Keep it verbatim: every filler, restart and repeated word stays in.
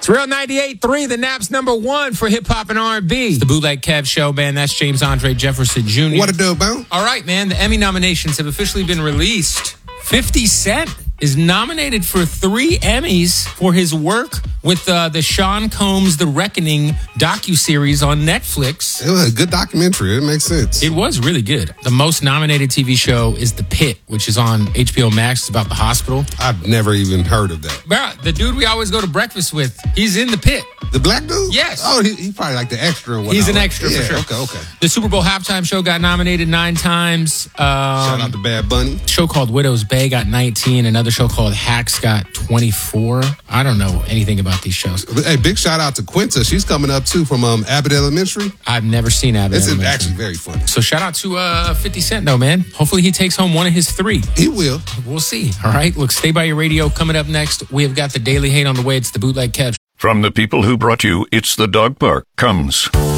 It's Real ninety-eight point three, the Nap's number one for hip-hop and R and B. It's the Bootleg Kev Show, man. That's James Andre Jefferson Junior What a dope, man. All right, man. The Emmy nominations have officially been released. fifty Cent is nominated for three Emmys for his work with uh, the Sean Combs The Reckoning docuseries on Netflix. It was a good documentary. It makes sense. It was really good. The most nominated T V show is The Pit, which is on H B O Max. It's about the hospital. I've never even heard of that. Bro, the dude we always go to breakfast with, he's in The Pit. The black dude? Yes. Oh, he, he probably like the extra or whatnot. He's an extra yeah, for sure. Okay, okay. The Super Bowl halftime show got nominated nine times. Um, Shout out to Bad Bunny. A show called Widow's Bay got nineteen. Another show called Hacks got twenty-four. I don't know anything about these shows. Hey, big shout out to Quinta. She's coming up too from um, Abbott Elementary. I've never seen Abbott It's Elementary. actually very funny. So shout out to uh, fifty Cent though, man. Hopefully he takes home one of his three. He will. We'll see. All right. Look, stay by your radio. Coming up next, we have got the Daily Hate on the way. It's the Bootleg Kev. From the people who brought you It's the Dog Park comes